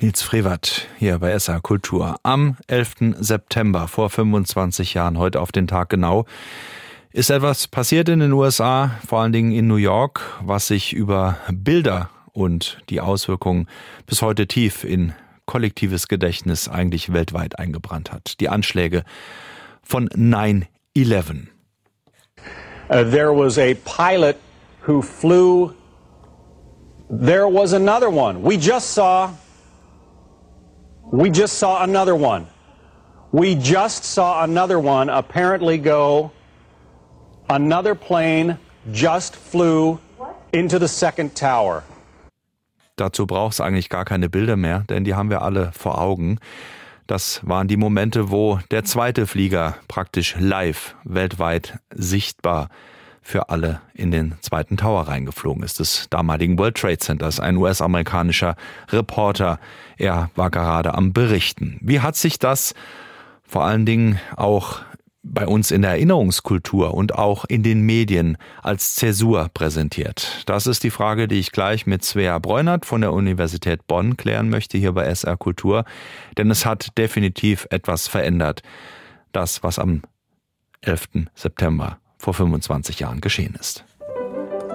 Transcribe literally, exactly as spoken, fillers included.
Nils Frevert hier bei S R Kultur. Am elften September vor fünfundzwanzig Jahren, heute auf den Tag genau, ist etwas passiert in den U S A, vor allen Dingen in New York, was sich über Bilder und die Auswirkungen bis heute tief in kollektives Gedächtnis eigentlich weltweit eingebrannt hat. Die Anschläge von nine eleven. Uh, there was a pilot who flew. There was another one. We just saw We just saw another one. We just saw another one apparently go. Another plane just flew into the second tower. Dazu braucht es eigentlich gar keine Bilder mehr, denn die haben wir alle vor Augen. Das waren die Momente, wo der zweite Flieger praktisch live weltweit sichtbar für alle in den zweiten Tower reingeflogen ist, des damaligen World Trade Centers. Ein U S-amerikanischer Reporter, er war gerade am Berichten. Wie hat sich das vor allen Dingen auch bei uns in der Erinnerungskultur und auch in den Medien als Zäsur präsentiert? Das ist die Frage, die ich gleich mit Svea Breunert von der Universität Bonn klären möchte, hier bei S R Kultur. Denn es hat definitiv etwas verändert. Das, was am elften September vor fünfundzwanzig Jahren geschehen ist.